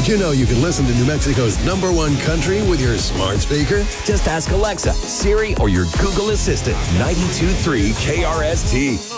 Did you know you can listen to New Mexico's #1 country with your smart speaker? Just ask Alexa, Siri, or your Google Assistant. 92.3 KRST.